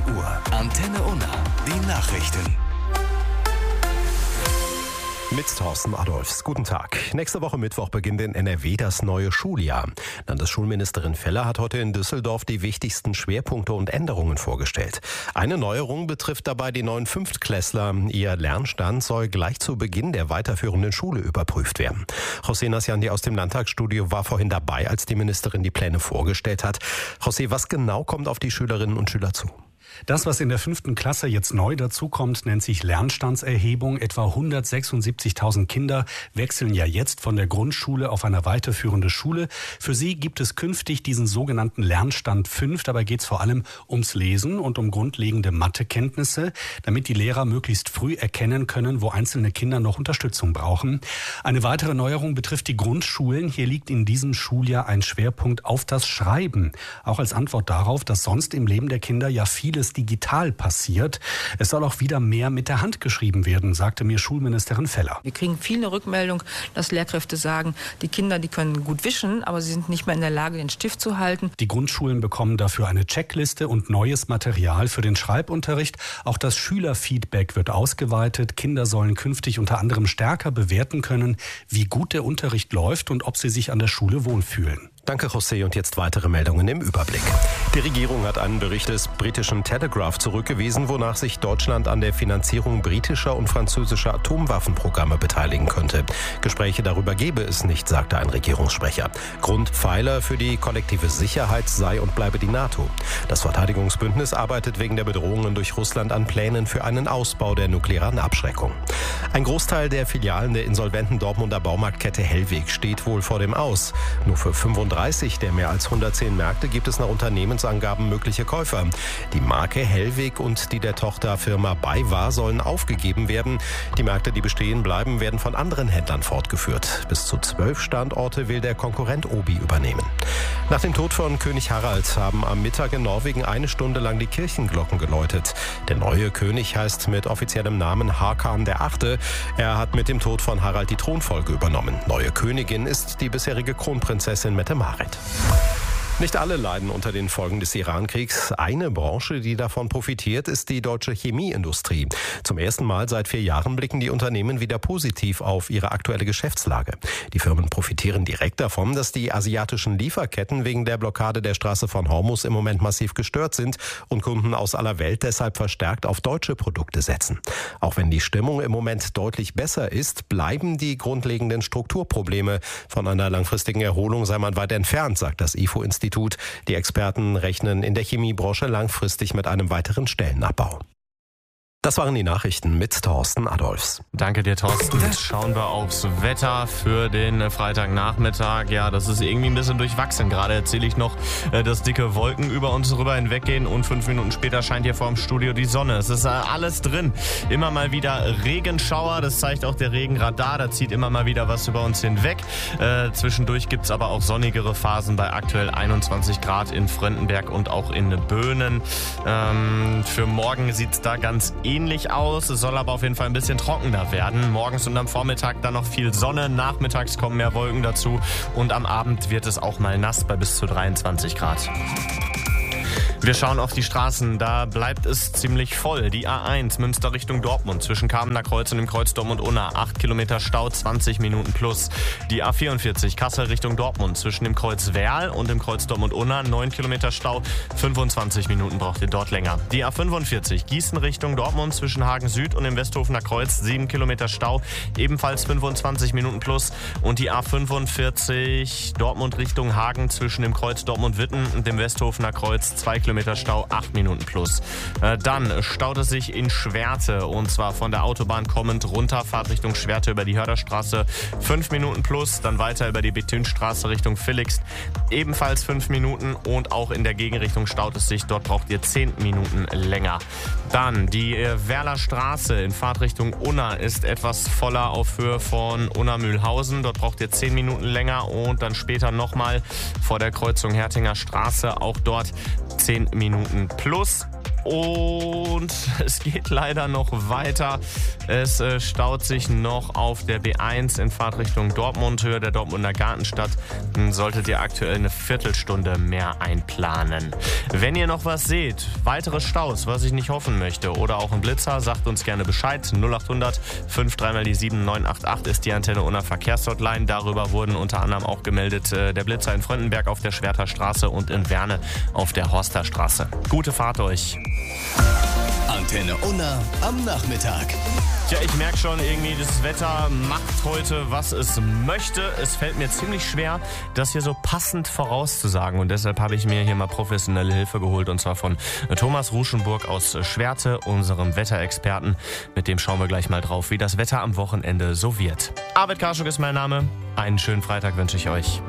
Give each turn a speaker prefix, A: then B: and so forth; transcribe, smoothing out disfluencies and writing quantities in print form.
A: Uhr. Antenne Unna. Die Nachrichten.
B: Mit Thorsten Adolfs. Guten Tag. Nächste Woche Mittwoch beginnt in NRW das neue Schuljahr. Landesschulministerin Feller hat heute in Düsseldorf die wichtigsten Schwerpunkte und Änderungen vorgestellt. Eine Neuerung betrifft dabei die neuen Fünftklässler. Ihr Lernstand soll gleich zu Beginn der weiterführenden Schule überprüft werden. José Nasciandi aus dem Landtagsstudio war vorhin dabei, als die Ministerin die Pläne vorgestellt hat. José, was genau kommt auf die Schülerinnen und Schüler zu?
C: Das, was in der 5. Klasse jetzt neu dazukommt, nennt sich Lernstandserhebung. Etwa 176.000 Kinder wechseln ja jetzt von der Grundschule auf eine weiterführende Schule. Für sie gibt es künftig diesen sogenannten Lernstand 5. Dabei geht es vor allem ums Lesen und um grundlegende Mathekenntnisse, damit die Lehrer möglichst früh erkennen können, wo einzelne Kinder noch Unterstützung brauchen. Eine weitere Neuerung betrifft die Grundschulen. Hier liegt in diesem Schuljahr ein Schwerpunkt auf das Schreiben. Auch als Antwort darauf, dass sonst im Leben der Kinder ja vieles digital passiert. Es soll auch wieder mehr mit der Hand geschrieben werden, sagte mir Schulministerin Feller.
D: Wir kriegen viele Rückmeldungen, dass Lehrkräfte sagen, die Kinder, die können gut wischen, aber sie sind nicht mehr in der Lage, den Stift zu halten.
C: Die Grundschulen bekommen dafür eine Checkliste und neues Material für den Schreibunterricht. Auch das Schülerfeedback wird ausgeweitet. Kinder sollen künftig unter anderem stärker bewerten können, wie gut der Unterricht läuft und ob sie sich an der Schule wohlfühlen.
B: Danke, José. Und jetzt weitere Meldungen im Überblick. Die Regierung hat einen Bericht des britischen Telegraph zurückgewiesen, wonach sich Deutschland an der Finanzierung britischer und französischer Atomwaffenprogramme beteiligen könnte. Gespräche darüber gebe es nicht, sagte ein Regierungssprecher. Grundpfeiler für die kollektive Sicherheit sei und bleibe die NATO. Das Verteidigungsbündnis arbeitet wegen der Bedrohungen durch Russland an Plänen für einen Ausbau der nuklearen Abschreckung. Ein Großteil der Filialen der insolventen Dortmunder Baumarktkette Hellweg steht wohl vor dem Aus. Nur für 35 der mehr als 110 Märkte gibt es nach Unternehmensangaben mögliche Käufer. Die Marke Hellweg und die der Tochterfirma BayWa sollen aufgegeben werden. Die Märkte, die bestehen bleiben, werden von anderen Händlern fortgeführt. Bis zu 12 Standorte will der Konkurrent Obi übernehmen. Nach dem Tod von König Harald haben am Mittag in Norwegen 1 Stunde lang die Kirchenglocken geläutet. Der neue König heißt mit offiziellem Namen Hakan VIII. Er hat mit dem Tod von Harald die Thronfolge übernommen. Neue Königin ist die bisherige Kronprinzessin Mette-Marit. Nicht alle leiden unter den Folgen des Iran-Kriegs. Eine Branche, die davon profitiert, ist die deutsche Chemieindustrie. Zum ersten Mal seit 4 Jahren blicken die Unternehmen wieder positiv auf ihre aktuelle Geschäftslage. Die Firmen profitieren direkt davon, dass die asiatischen Lieferketten wegen der Blockade der Straße von Hormuz im Moment massiv gestört sind und Kunden aus aller Welt deshalb verstärkt auf deutsche Produkte setzen. Auch wenn die Stimmung im Moment deutlich besser ist, bleiben die grundlegenden Strukturprobleme. Von einer langfristigen Erholung sei man weit entfernt, sagt das IFO-Institut. Die Experten rechnen in der Chemiebranche langfristig mit einem weiteren Stellenabbau. Das waren die Nachrichten mit Thorsten Adolfs.
E: Danke dir, Thorsten. Jetzt schauen wir aufs Wetter für den Freitagnachmittag. Ja, das ist irgendwie ein bisschen durchwachsen. Gerade erzähle ich noch, dass dicke Wolken über uns rüber hinweggehen und 5 Minuten später scheint hier vor dem Studio die Sonne. Es ist alles drin. Immer mal wieder Regenschauer, das zeigt auch der Regenradar. Da zieht immer mal wieder was über uns hinweg. Zwischendurch gibt es aber auch sonnigere Phasen bei aktuell 21 Grad in Fröndenberg und auch in Böhnen. Für morgen sieht es da ganz ähnlich aus. Es soll aber auf jeden Fall ein bisschen trockener werden. Morgens und am Vormittag dann noch viel Sonne. Nachmittags kommen mehr Wolken dazu. Und am Abend wird es auch mal nass bei bis zu 23 Grad. Wir schauen auf die Straßen, da bleibt es ziemlich voll. Die A1 Münster Richtung Dortmund zwischen Kamener Kreuz und dem Kreuz Dortmund-Unna 8 Kilometer Stau, 20 Minuten plus. Die A44 Kassel Richtung Dortmund zwischen dem Kreuz Werl und dem Kreuz Dortmund-Unna 9 Kilometer Stau, 25 Minuten braucht ihr dort länger. Die A45 Gießen Richtung Dortmund zwischen Hagen Süd und dem Westhofener Kreuz 7 Kilometer Stau, ebenfalls 25 Minuten plus. Und die A45 Dortmund Richtung Hagen zwischen dem Kreuz Dortmund-Witten und dem Westhofener Kreuz 2 Kilometer Stau, 8 Minuten plus. Dann staut es sich in Schwerte und zwar von der Autobahn kommend runter, Fahrt Richtung Schwerte über die Hörderstraße 5 Minuten plus, dann weiter über die Bethünstraße Richtung Villigst ebenfalls 5 Minuten und auch in der Gegenrichtung staut es sich, dort braucht ihr 10 Minuten länger. Dann die Werler Straße in Fahrtrichtung Unna ist etwas voller auf Höhe von Unna-Mühlhausen, dort braucht ihr 10 Minuten länger und dann später nochmal vor der Kreuzung Hertinger Straße, auch dort 10 Minuten plus. Und es geht leider noch weiter. Es staut sich noch auf der B1 in Fahrtrichtung Dortmund, Höhe der Dortmunder Gartenstadt. Solltet ihr aktuell eine Viertelstunde mehr einplanen. Wenn ihr noch was seht, weitere Staus, was ich nicht hoffen möchte, oder auch ein Blitzer, sagt uns gerne Bescheid. 0800 53 988 ist die Antenne Unna Verkehrshotline. Darüber wurden unter anderem auch gemeldet der Blitzer in Fröndenberg auf der Schwerter Straße und in Werne auf der Horster Straße. Gute Fahrt euch.
A: Antenne Unna am Nachmittag.
E: Tja, ich merke schon, irgendwie das Wetter macht heute, was es möchte. Es fällt mir ziemlich schwer, das hier so passend vorauszusagen. Und deshalb habe ich mir hier mal professionelle Hilfe geholt. Und zwar von Thomas Ruschenburg aus Schwerte, unserem Wetterexperten. Mit dem schauen wir gleich mal drauf, wie das Wetter am Wochenende so wird. Arvid Karschuk ist mein Name. Einen schönen Freitag wünsche ich euch.